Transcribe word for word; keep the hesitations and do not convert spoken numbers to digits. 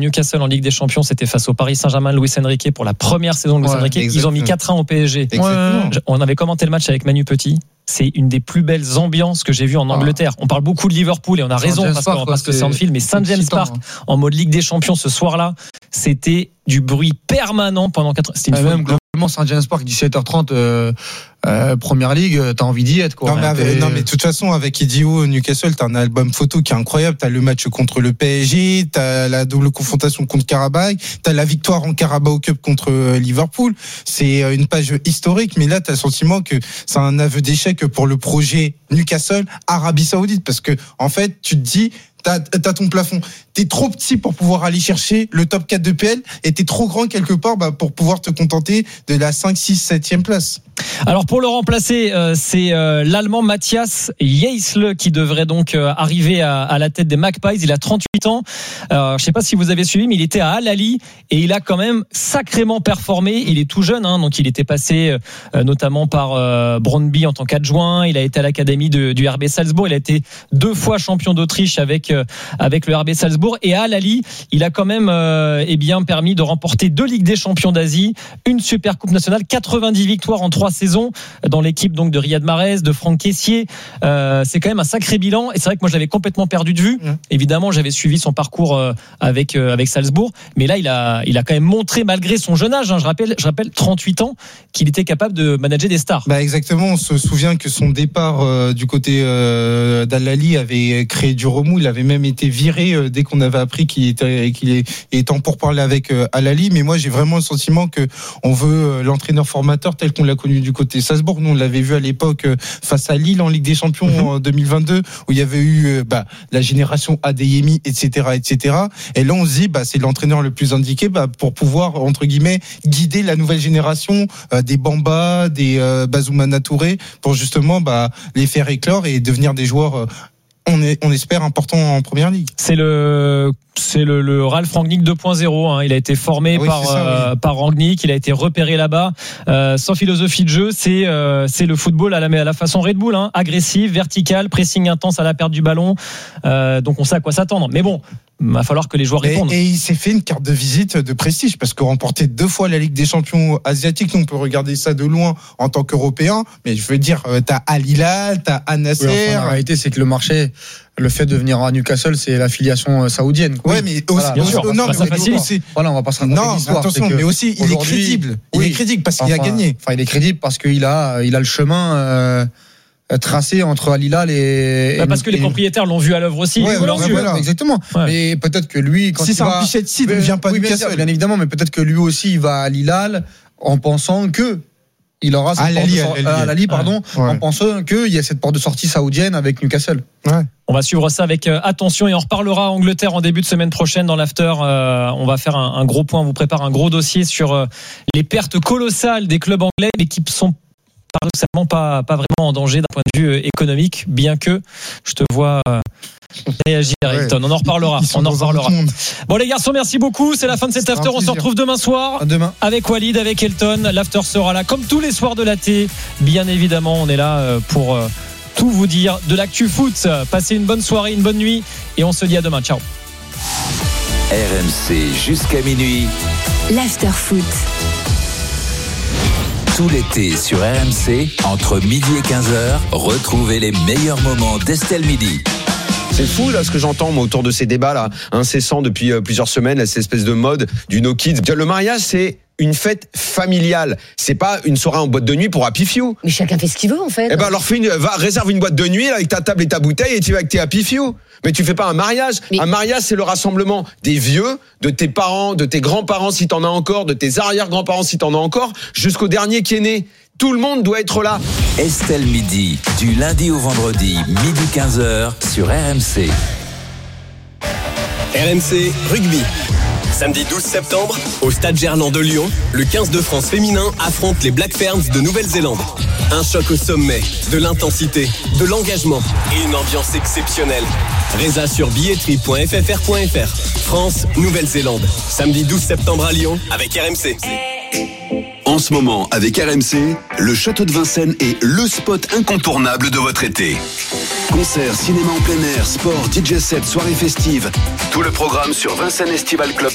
Newcastle en Ligue des Champions, c'était face au Paris Saint-Germain de Luis Enrique pour la première saison de Luis Ouais, Enrique. exactement. Ils ont mis quatre un au P S G. Exactement. On avait commenté le match avec Manu Petit. C'est une des plus belles ambiances que j'ai vues en Angleterre. On parle beaucoup de Liverpool et on a Saint raison James parce, Park, que, quoi, parce que c'est- c'est Anfield, mais Saint James excitant, Park hein. en mode Ligue des Champions ce soir-là, c'était du bruit permanent pendant quatre. C'était une Et folie. même globalement, Saint James Park, dix-sept heures trente, euh, euh, Première Ligue, t'as envie d'y être, quoi. Non mais, avec, Et- non mais de toute façon avec Idio Newcastle t'as un album photo qui est incroyable, t'as le match contre le P S G, t'as la double confrontation contre Karabakh, t'as la victoire en Carabao Cup contre euh, Liverpool, c'est euh, une page historique, mais là t'as le sentiment que c'est un aveu d'échec pour le projet Newcastle Arabie Saoudite, parce que en fait tu te dis T'as, t'as ton plafond. T'es trop petit pour pouvoir aller chercher le top quatre de P L et t'es trop grand quelque part bah, pour pouvoir te contenter de la cinq, six, septième place. Alors pour le remplacer, euh, c'est euh, l'Allemand Matthias Jaisle qui devrait donc euh, arriver à, à la tête des Magpies. Il a trente-huit ans. Euh, je sais pas si vous avez suivi, mais il était à Al Ahly et il a quand même sacrément performé. Il est tout jeune, hein, donc il était passé euh, notamment par euh, Brøndby en tant qu'adjoint. Il a été à l'académie de, du R B Salzbourg. Il a été deux fois champion d'Autriche avec euh, avec le R B Salzbourg. Et à Al Ahly, il a quand même euh, eh bien permis de remporter deux Ligues des Champions d'Asie, une Super Coupe nationale, quatre-vingt-dix victoires en trois saisons dans l'équipe donc de Riyad Mahrez, de Franck Kessié. Euh, c'est quand même un sacré bilan et c'est vrai que moi je l'avais complètement perdu de vue. Mmh. Évidemment, j'avais suivi son parcours euh, avec euh, avec Salzbourg, mais là il a il a quand même montré malgré son jeune âge, hein, je rappelle je rappelle trente-huit ans, qu'il était capable de manager des stars. Bah exactement, on se souvient que son départ euh, du côté euh, d'Al Ahly avait créé du remous, il avait même été viré euh, dès qu'on avait appris qu'il était qu'il est, est en pourparlers avec euh, Al Ahly, mais moi j'ai vraiment le sentiment que on veut euh, l'entraîneur formateur tel qu'on l'a connu du côté Salzbourg. Nous on l'avait vu à l'époque euh, face à Lille en Ligue des Champions mm-hmm. en deux mille vingt-deux où il y avait eu euh, bah, la génération Adeyemi, et cetera, et cetera. Et là on se dit bah c'est l'entraîneur le plus indiqué bah, pour pouvoir entre guillemets guider la nouvelle génération euh, des Bamba, des euh, Bazoumana Touré pour justement bah les faire éclore et devenir des joueurs euh, on est on espère importants en première ligue. C'est le c'est le, le Ralf Rangnick deux point zéro, hein. Il a été formé oui, par ça, euh, oui. par Rangnick, il a été repéré là-bas, euh, sans philosophie de jeu, c'est euh, c'est le football à la à la façon Red Bull, hein. Agressif, vertical, pressing intense à la perte du ballon. Euh, donc on sait à quoi s'attendre. Mais bon, il va falloir que les joueurs répondent. Et, et il s'est fait une carte de visite de prestige parce que remporter deux fois la Ligue des Champions asiatiques, nous on peut regarder ça de loin en tant qu'Européen, mais je veux dire, t'as Al Hilal, t'as Al Nasser. Oui, enfin, la réalité, c'est que le marché, le fait de venir à Newcastle, c'est l'affiliation saoudienne. Ouais, mais aussi, voilà, bien sûr, oh, non, pas ça facile. Aussi, voilà, on va pas se raconter non, l'histoire. attention, mais aussi il est crédible. Il oui, est crédible parce qu'il enfin, a gagné. Enfin, il est crédible parce qu'il a, il a le chemin. Euh, tracé entre Al Hilal et bah parce que et, les propriétaires l'ont vu à l'œuvre aussi. Ouais, voilà, voilà, exactement. Ouais. Mais peut-être que lui, quand si il c'est va, un pichet de cidre, il ne vient pas oui, du bien, bien évidemment, mais peut-être que lui aussi il va à Al Hilal en pensant que il aura cette porte de sortie, Al Ahly, pardon, ouais. en pensant qu'il y a cette porte de sortie saoudienne avec Newcastle. Ouais. On va suivre ça avec attention et on reparlera Angleterre en début de semaine prochaine dans l'after. Euh, on va faire un, un gros point, on vous prépare un gros dossier sur euh, les pertes colossales des clubs anglais, mais qui sont paradoxalement pas, pas vraiment en danger d'un point de vue économique, bien que je te vois euh, réagir, Ayrton. Ouais. On en reparlera. On en reparlera. Bon les garçons, merci beaucoup. C'est la fin de cet after. On se retrouve demain soir à demain. Avec Walid, avec Elton. L'after sera là comme tous les soirs de l'été. Bien évidemment, on est là pour euh, tout vous dire de l'actu foot. Passez une bonne soirée, une bonne nuit et on se dit à demain. Ciao. R M C jusqu'à minuit. L'after foot. Tout l'été sur R M C, entre midi et quinze heures, retrouvez les meilleurs moments d'Estelle Midi. C'est fou là ce que j'entends moi, autour de ces débats là incessants depuis euh, plusieurs semaines, là, cette espèce de mode du no kids. Le mariage c'est une fête familiale, c'est pas une soirée en boîte de nuit pour Happy Few. Mais chacun fait ce qu'il veut en fait. Eh ben alors fais une, va réserve une boîte de nuit là, avec ta table et ta bouteille et tu vas avec tes Happy Few. Mais tu fais pas un mariage. Mais... Un mariage c'est le rassemblement des vieux, de tes parents, de tes grands-parents si t'en as encore, de tes arrière-grands-parents si t'en as encore, jusqu'au dernier qui est né. Tout le monde doit être là. Estelle Midi, du lundi au vendredi, midi quinze heures sur R M C. R M C Rugby. Samedi douze septembre, au Stade Gerland de Lyon, le quinze de France féminin affronte les Black Ferns de Nouvelle-Zélande. Un choc au sommet, de l'intensité, de l'engagement et une ambiance exceptionnelle. Résa sur billetterie point f f r point f r. France, Nouvelle-Zélande. Samedi douze septembre à Lyon avec R M C. En ce moment, avec R M C, le Château de Vincennes est le spot incontournable de votre été. Concerts, cinéma en plein air, sport, D J set, soirées festives. Tout le programme sur vincennes estival club